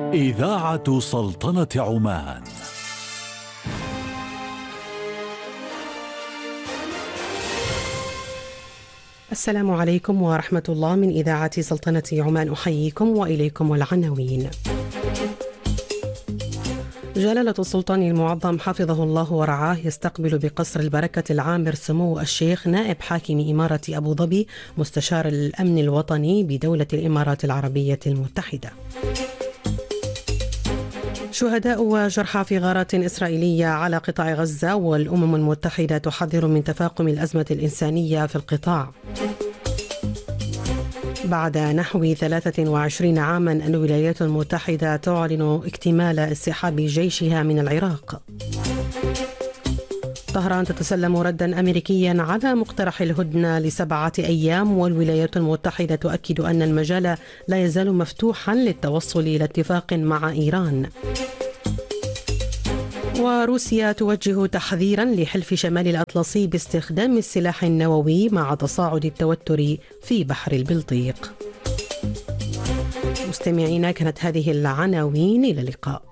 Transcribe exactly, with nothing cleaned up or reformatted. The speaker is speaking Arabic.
إذاعة سلطنة عمان. السلام عليكم ورحمة الله. من إذاعة سلطنة عمان أحييكم وإليكم العناوين. جلالة السلطان المعظم حفظه الله ورعاه يستقبل بقصر البركة العامر سمو الشيخ نائب حاكم إمارة أبو ظبي مستشار الأمن الوطني بدولة الإمارات العربية المتحدة. شهداء وجرحى في غارات إسرائيلية على قطاع غزة، والأمم المتحدة تحذر من تفاقم الأزمة الإنسانية في القطاع. بعد نحو ثلاثة وعشرين عاما الولايات المتحدة تعلن اكتمال انسحاب جيشها من العراق. طهران تتسلم ردا أمريكيا على مقترح الهدنة لسبعة أيام، والولايات المتحدة تؤكد أن المجال لا يزال مفتوحا للتوصل إلى اتفاق مع إيران. وروسيا توجه تحذيرا لحلف شمال الأطلسي باستخدام السلاح النووي مع تصاعد التوتر في بحر البلطيق. مستمعينا، كانت هذه العناوين. إلى اللقاء.